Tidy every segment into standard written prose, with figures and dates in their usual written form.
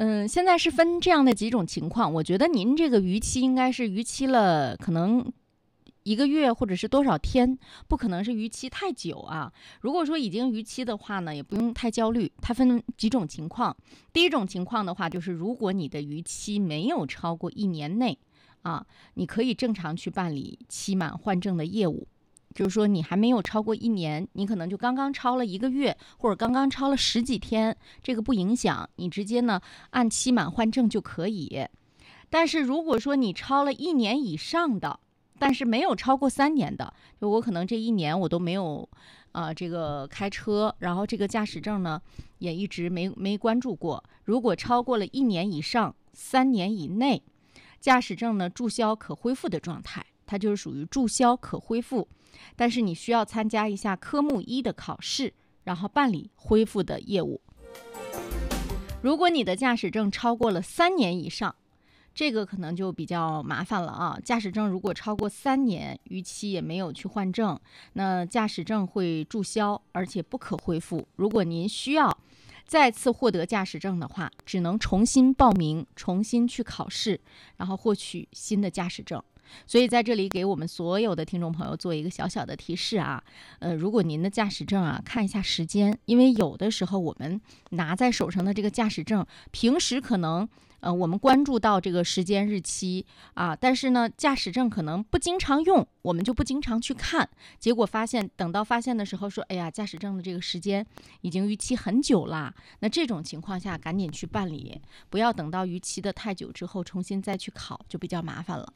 现在是分这样的几种情况，我觉得您这个逾期应该是逾期了，可能1个月或者是多少天，不可能是逾期太久啊。如果说已经逾期的话呢，也不用太焦虑。它分几种情况，第一种情况的话，就是如果你的逾期没有超过1年内啊，你可以正常去办理期满换证的业务。就是说你还没有超过1年，你可能就刚刚超了1个月，或者刚刚超了10几天，这个不影响，你直接呢按期满换证就可以。但是如果说你超了1年以上的，但是没有超过3年的，就我可能这1年我都没有这个开车，然后这个驾驶证呢也一直没关注过。如果超过了1年以上3年以内，驾驶证呢注销可恢复的状态，它就是属于注销可恢复，但是你需要参加一下科目1的考试，然后办理恢复的业务。如果你的驾驶证超过了3年以上，这个可能就比较麻烦了啊。驾驶证如果超过3年，逾期也没有去换证，那驾驶证会注销，而且不可恢复。如果您需要再次获得驾驶证的话，只能重新报名，重新去考试，然后获取新的驾驶证。所以在这里给我们所有的听众朋友做一个小小的提示啊，如果您的驾驶证啊，看一下时间，因为有的时候我们拿在手上的这个驾驶证，平时可能我们关注到这个时间日期啊，但是呢，驾驶证可能不经常用，我们就不经常去看，结果等到发现的时候说，哎呀，驾驶证的这个时间已经逾期很久啦。那这种情况下，赶紧去办理，不要等到逾期的太久之后重新再去考，就比较麻烦了。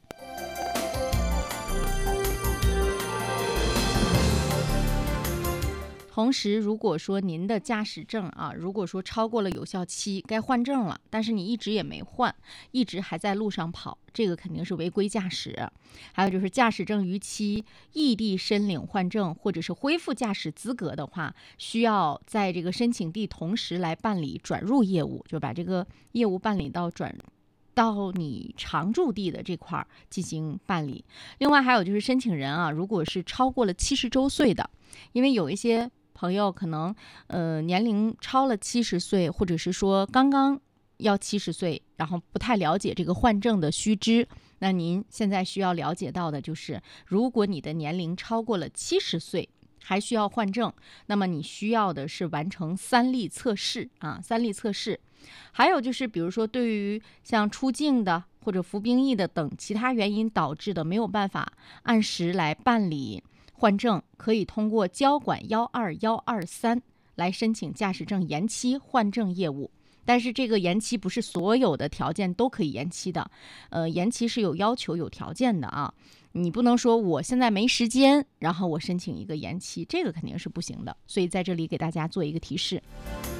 同时，如果说您的驾驶证啊，如果说超过了有效期，该换证了，但是你一直也没换，一直还在路上跑，这个肯定是违规驾驶。还有就是驾驶证逾期，异地申领换证或者是恢复驾驶资格的话，需要在这个申请地同时来办理转入业务，就把这个业务办理到你常住地的这块进行办理。另外还有就是申请人啊，如果是超过了70周岁的，因为有一些朋友可能年龄超了70岁，或者是说刚刚要70岁，然后不太了解这个换证的须知，那您现在需要了解到的就是，如果你的年龄超过了70岁还需要换证，那么你需要的是完成3例测试啊，3例测试。还有就是比如说对于像出境的或者服兵役的等其他原因导致的没有办法按时来办理换证，可以通过交管12123来申请驾驶证延期换证业务。但是这个延期不是所有的条件都可以延期的，延期是有要求有条件的啊。你不能说我现在没时间，然后我申请一个延期，这个肯定是不行的。所以在这里给大家做一个提示。